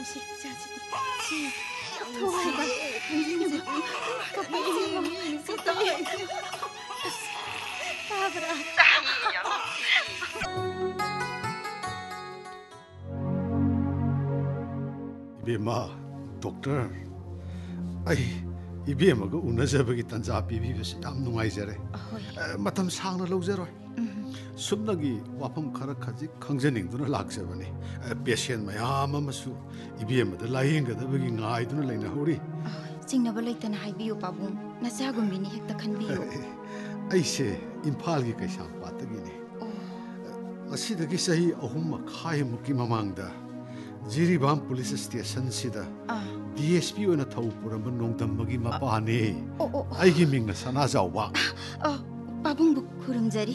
ꯇꯧꯁꯤ ꯏꯆꯥꯁꯤꯗꯤ ꯁꯤ ꯊꯣꯡꯕ ꯈꯪꯖꯤꯟꯖꯕ ꯀꯞꯄꯁꯤ ꯇꯥꯕ꯭ꯔꯥ 이베마 doctor 아이 이베마가 우나자버기 단자 비비버시 얌 누가이저래 마탐 상나 ලꯧꯖꯔꯣꯏ ꯁꯨꯞꯅꯒꯤ ꯋꯥꯐꯝ ꯈꯔ ꯈꯖꯤꯛ ꯈꯪꯖꯅꯤꯡꯗꯨꯅ ꯂꯥꯛꯆꯕꯅꯤ ꯄꯦꯁꯦꯟ ꯃꯌꯥꯝ ꯑꯃꯁꯨ ꯏꯕꯦꯝꯃꯗ ꯂꯥꯌꯦꯡꯒꯗꯕꯒꯤ ꯉꯥꯏꯗꯨꯅ ꯂꯩꯅꯍꯧꯔꯤ ꯆꯤꯡꯅꯕ ꯂꯩꯇꯅ ꯍꯥꯏꯕꯤꯌꯨ ꯄꯥꯕꯨꯡ ꯅꯆꯥꯒꯨꯝꯕꯤꯅꯤ ꯍꯦꯛꯇ ꯈꯟꯕꯤꯌꯨ ꯑꯩꯁꯦ ꯏꯝꯐꯥꯜꯒꯤ ꯀꯩꯁꯥꯝꯄꯥꯠꯇꯒꯤꯅꯤ ꯉꯁꯤꯗꯒꯤ ꯆꯍꯤ 3.5ꯃꯨꯛꯀꯤ ꯃꯃꯥꯡꯗ ꯖꯤꯔꯤꯕꯥꯝ ꯄꯨꯂꯤꯁ ꯁ꯭ꯇꯦꯁꯟꯁꯤꯗ DSP ꯑꯣꯏꯅ ꯊꯧ ꯄꯨꯔꯝꯕ ꯅꯣꯡꯗꯝꯕꯒꯤ ꯃꯄꯥꯅꯦ ꯑꯩꯒꯤ ꯃꯤꯡꯅ ꯁꯅꯥꯖꯥꯎꯕ ꯄꯥꯕꯨꯡꯕꯨ ꯈꯨꯔꯨꯝꯖꯔꯤ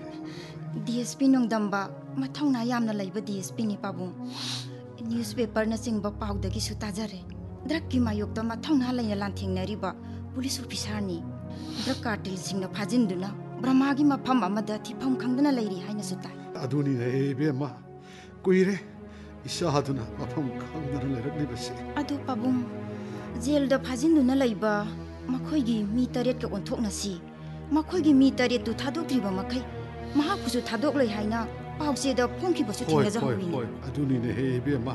DSP ꯅꯣꯡꯗꯝꯕ ꯃꯊꯧꯅꯥ ꯌꯥꯝꯅ ꯂꯩꯕ DSPꯅꯤ ꯄꯥꯕꯨꯡ ꯅ꯭ꯌꯨꯁꯄꯦꯄꯔꯅꯆꯤꯡꯕ ꯄꯥꯎꯗꯒꯤꯁꯨ ꯇꯥꯖꯔꯦ ꯗ꯭ꯔꯒꯀꯤ ꯃꯥꯌꯣꯛꯇ ꯃꯊꯧꯅꯥ ꯂꯩꯅ ꯂꯥꯟꯊꯦꯡꯅꯔꯤꯕ ꯄꯨꯂꯤꯁ ꯑꯣꯐꯤꯁꯥꯔꯅꯤ ꯗ꯭ꯔꯒ ꯀꯥꯔꯇꯦꯜꯁꯤꯡꯅ ꯐꯥꯖꯤꯟꯗꯨꯅ ꯕ꯭ꯔꯍ꯭ꯃꯥꯒꯤ ꯃꯐꯝ ꯑꯃꯗ ꯊꯤꯐꯝ ꯈꯪꯗꯅ ꯂꯩꯔꯤ ꯍꯥꯏꯅꯁꯨ ꯇꯥꯏ ꯑꯗꯨꯅꯤꯅꯦ ꯏꯕꯦꯝꯃ ꯀꯨꯏꯔꯦ ꯏꯁꯥꯗꯨꯅ ꯃꯐꯝ ꯈꯪꯗꯅ ꯂꯩꯔꯛꯂꯤꯕꯁꯤ ꯑꯗꯨ ꯄꯥꯕꯨꯡ ꯖꯦꯜꯗ ꯐꯥꯖꯤꯟꯗꯨꯅ ꯂꯩꯕ ꯃꯈꯣꯏꯒꯤ ꯃꯤ 8ꯀ ꯑꯣꯟꯊꯣꯛꯅꯁꯤ ꯃꯈꯣꯏꯒꯤ ꯃꯤ 8ꯇꯨ ꯊꯥꯗꯣꯛꯇ꯭ꯔꯤꯕ ꯃꯈꯩ ꯃꯍꯥꯛꯄꯨꯁꯨ ꯊꯥꯗꯣꯛꯂꯣꯏ ꯍꯥꯏꯅ ꯄꯥꯎꯆꯦꯗ ꯐꯣꯡꯈꯤꯕꯁꯨ ꯊꯦꯡꯅꯖꯍꯧꯋꯤꯅꯦ ꯍꯣꯏ ꯑꯗꯨꯅꯤꯅꯦ ꯍꯦ ꯏꯕꯦꯝꯃ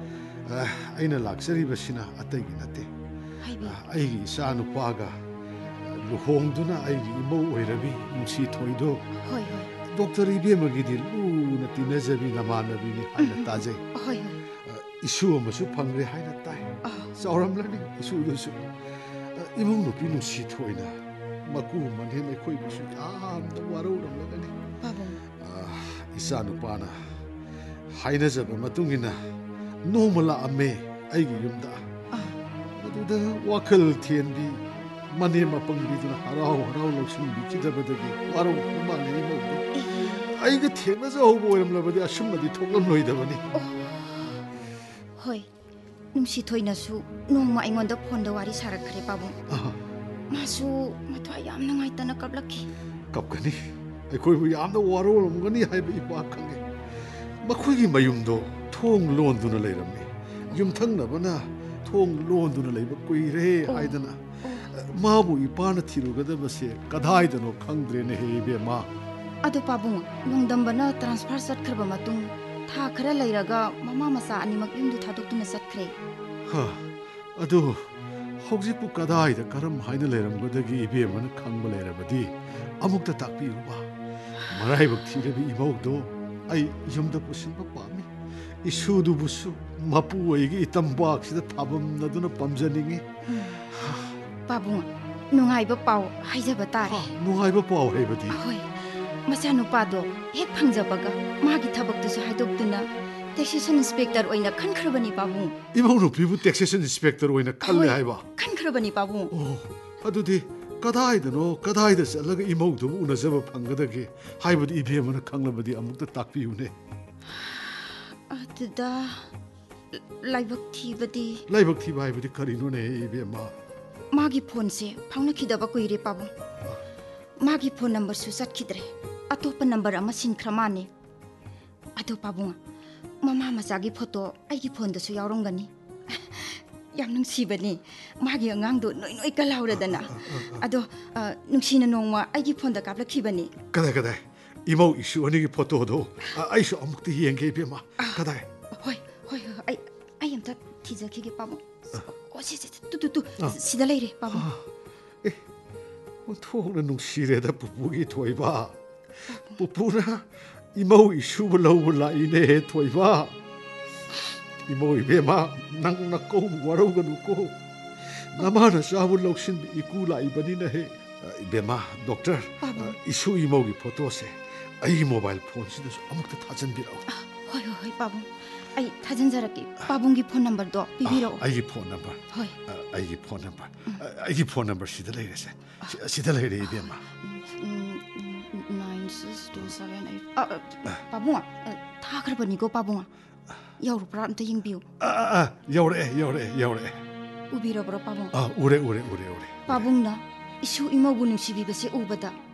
ꯑꯩꯅ ꯂꯥꯛꯆꯔꯤꯕꯁꯤꯅ ꯑꯇꯩꯒꯤ ꯅꯠꯇꯦ ꯑꯩꯒꯤ ꯏꯆꯥ ꯅꯨꯄꯥꯒ ꯂꯨꯍꯣꯡꯗꯨꯅ ꯑꯩꯒꯤ ꯏꯃꯧ ꯑꯣꯏꯔꯕꯤ ꯅꯨꯡꯁꯤ ꯊꯣꯏꯗꯣ ꯗꯣꯛꯇꯔ ꯏꯕꯦꯝꯃꯒꯤꯗꯤ ꯂꯨꯅ ꯇꯤꯟꯅꯖꯕꯤ ꯅꯃꯥꯟꯅꯕꯤꯅꯤ ꯍꯥꯏꯅ ꯇꯥꯖꯩ ꯏꯁꯨ ꯑꯃꯁꯨ ꯐꯪꯈ꯭ꯔꯦ ꯍꯥꯏꯅ ꯇꯥꯏ ꯆꯥꯎꯔꯝꯂꯅꯤ ꯏꯁꯨꯗꯨꯁꯨ ꯏꯃꯧ ꯅꯨꯄꯤ ꯅꯨꯡꯁꯤ ꯊꯣꯏꯅ ꯃꯀꯨ ꯃꯅꯦꯝ ꯑꯩꯈꯣꯏꯕꯨꯁꯨ ꯌꯥꯝꯅ ꯋꯥꯔꯧꯔꯝꯂꯒꯅꯤ ꯏꯆꯥ ꯅꯨꯄꯥꯅ ꯍꯥꯏꯅꯖꯕ ꯃꯇꯨꯡ ꯏꯟꯅ ꯅꯣꯡꯃ ꯂꯥꯛꯑꯝꯃꯦ ꯑꯩꯒꯤ ꯌꯨꯝꯗ ꯃꯗꯨꯗ ꯋꯥꯈꯜ ꯊꯦꯟꯕꯤ ꯃꯅꯦꯝ ꯑꯄꯪꯕꯤꯗꯨꯅ ꯍꯔꯥꯎ ꯍꯔꯥꯎ ꯂꯧꯁꯤꯟꯕꯤꯈꯤꯗꯕꯗꯒꯤ ꯋꯥꯔꯧꯕ ꯃꯥꯜꯂꯦ ꯏꯃꯧꯗꯣ ꯑꯩꯒ ꯊꯦꯡꯅꯖꯍꯧꯕ ꯑꯣꯏꯔꯝꯂꯕꯗꯤ ꯑꯁꯨꯝꯅꯗꯤ ꯊꯣꯛꯂꯝꯂꯣꯏꯗꯕꯅꯤ ꯍꯣꯏ ꯅꯨꯡꯁꯤ ꯊꯣꯏꯅꯁꯨ ꯅꯣꯡꯃ ꯑꯩꯉꯣꯟꯗ ꯐꯣꯟꯗ ꯋꯥꯔꯤ ꯁꯥꯔꯛꯈ꯭ꯔꯦ ꯄꯥꯕꯨꯡ ꯃꯥꯁꯨ ꯃꯊ꯭ꯋꯥꯏ ꯌꯥꯝ ꯅꯨꯡꯉꯥꯏꯇꯅ ꯀꯞꯂꯛꯈꯤ ꯀꯞꯀꯅꯤ ꯑꯩꯈꯣꯏꯕꯨ ꯌꯥꯝꯅ ꯋꯥꯔꯧꯔꯝꯒꯅꯤ ꯍꯥꯏꯕ ꯏꯄꯥ ꯈꯪꯉꯦ ꯃꯈꯣꯏꯒꯤ ꯃꯌꯨꯝꯗꯣ ꯊꯣꯡ ꯂꯣꯟꯗꯨꯅ ꯂꯩꯔꯝꯃꯤ ꯌꯨꯝꯊꯪꯅꯕꯅ ꯊꯣꯡ ꯂꯣꯟꯗꯨꯅ ꯂꯩꯕ ꯀꯨꯏꯔꯦ ꯍꯥꯏꯗꯅ 마부 이빠나 티루가다버세 까다이드노 칸드레네 헤이베마 아도 빠붕 농담바나 트랜스퍼 ꯆꯠꯈ꯭ꯔꯕ ꯃꯇꯨꯡ ꯊꯥ ꯈꯔ ꯂꯩꯔꯒ ꯃꯃꯥ ꯃꯆꯥ ꯑꯅꯤꯃꯛ ꯌꯨꯝꯗꯨ ꯊꯥꯗꯣꯛꯇꯨꯅ ꯆꯠꯈ꯭ꯔꯦ ꯑꯗꯨ ꯍꯧꯖꯤꯛꯄꯨ ꯀꯗꯥꯏꯗ ꯀꯔꯝ ꯍꯥꯏꯅ ꯂꯩꯔꯝꯒꯗꯒꯦ ꯏꯕꯦꯝꯃꯅ ꯈꯪꯕ ꯂꯩꯔꯕꯗꯤ ꯑꯃꯨꯛꯇ ꯇꯥꯛꯄꯤꯌꯨꯕ ꯃꯔꯥꯏꯕꯛ ꯊꯤꯔꯕ ꯏꯃꯧꯗꯣ ꯑꯩ ꯌꯨꯝꯗ ꯄꯨꯁꯤꯟꯕ ꯄꯥꯝꯃꯤ ꯏꯁꯨꯗꯨꯕꯨꯁꯨ ꯃꯄꯨ ꯑꯩꯒꯤ ꯏꯇꯝꯕꯥꯛꯁꯤꯗ ꯊꯥꯕꯝꯅꯗꯨꯅ ꯄꯥꯝꯖꯅꯤꯡꯉꯤ ꯄꯥꯕꯨꯡ ꯅꯨꯡꯉꯥꯏꯕ ꯄꯥꯎ ꯍꯥꯏꯖꯕ ꯇꯥꯔꯦ ꯅꯨꯡꯉꯥꯏꯕ ꯄꯥꯎ ꯍꯥꯏꯕꯗꯤ ꯍꯣꯏ ꯃꯆꯥꯅꯨꯄꯥꯗꯣ ꯍꯦꯛ ꯐꯪꯖꯕꯒ ꯃꯥꯒꯤ ꯊꯕꯛꯇꯨꯁꯨ ꯍꯥꯏꯗꯣꯛꯇꯨꯅ ꯇꯦꯛꯁꯦꯁꯟ ꯏꯟꯁꯄꯦꯛꯇꯔ ꯑꯣꯏꯅ ꯈꯟꯈ꯭ꯔꯕꯅꯤ ꯄꯥꯕꯨꯡ 이모우 누피부 텍세션 인스펙터 오이나 칼레 하이바 칸크러버니 바부 아두디 까다이드노 까다이드 셀라가 이모우도 우나자바 방가다게 하이버디 이비에마나 강라바디 아무도 딱비우네 아드다 라이벅티바디 라이벅티바 하이버디 카리노네 이비에마 마기 폰세 방나키다바 꾸이레 바부 마기 폰 넘버 수삿키드레 아토파 넘버 아마 신크라마니 아도 바부 마마 마자기 포토 아이기 폰도수 야오롱가니 ꯌꯥꯝ ꯅꯨꯡꯁꯤꯕꯅꯤ ꯃꯥꯒꯤ ꯑꯉꯥꯡꯗꯣ ꯅꯣꯏ ꯅꯣꯏ ꯀꯜꯍꯧꯔꯗꯅ ꯑꯗꯣ ꯅꯨꯡꯁꯤꯅ ꯅꯣꯡꯃ ꯑꯩꯒꯤ ꯐꯣꯟꯗ ꯀꯥꯞꯂꯛꯈꯤꯕꯅꯤ ꯀꯗꯥꯏ ꯏꯃꯧ ꯏꯁꯨ ꯑꯅꯤꯒꯤ ꯐꯣꯇꯣꯗꯣ ꯑꯩꯁꯨ ꯑꯃꯨꯛꯇ ꯌꯦꯡꯒꯦ ꯏꯕꯦꯝꯃ ꯀꯗꯥꯏ ꯍꯣꯏ ꯑꯩ ꯑꯝꯇ ꯊꯤꯖꯈꯤꯒꯦ ꯄꯥꯕꯨꯡ ꯇꯨ ꯁꯤꯗ ꯂꯩꯔꯦ ꯄꯥꯕꯨꯡ ꯑꯣꯟꯊꯣꯛꯅ ꯅꯨꯡꯁꯤꯔꯦꯗ ꯄꯨꯄꯨꯒꯤ ꯊꯣꯏꯕ ꯄꯨꯄꯨꯅ 이모우 이슈부 러우 라이네 토이바 이모 이베마 낭나 꼬우 와로가 누고 나마나 샤부 럭신 이쿠 라이바니나 해 이베마 독터 이슈 이모기 포토세 아이 모바일 폰시데서 아무것도 타전비라고 호이 바봉 아이 타전자라기 바봉기 폰 넘버도 비비로 아이기 폰 넘버 호이 아이기 폰 넘버 시들레레세 시들레레 이베마 96278 바봉아 타그러버니고 바봉아 여우르브라 암타 잉비우 여우레 우비러브로 바봉 우레 바봉나 이슈 이모부 능시비버세 우바다